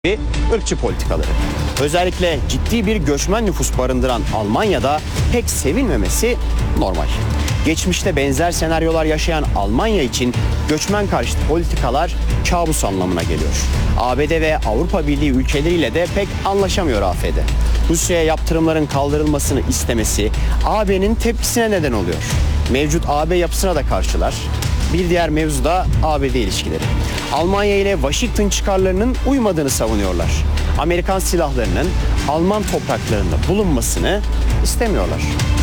ırkçı politikaları. Özellikle ciddi bir göçmen nüfus barındıran Almanya'da pek sevilmemesi normal. Geçmişte benzer senaryolar yaşayan Almanya için göçmen karşıtı politikalar kabus anlamına geliyor. ABD ve Avrupa Birliği ülkeleriyle de pek anlaşamıyor AFD. Rusya'ya yaptırımların kaldırılmasını istemesi AB'nin tepkisine neden oluyor. Mevcut AB yapısına da karşılar. Bir diğer mevzu da ABD ilişkileri. Almanya ile Washington çıkarlarının uymadığını savunuyorlar. Amerikan silahlarının Alman topraklarında bulunmasını istemiyorlar.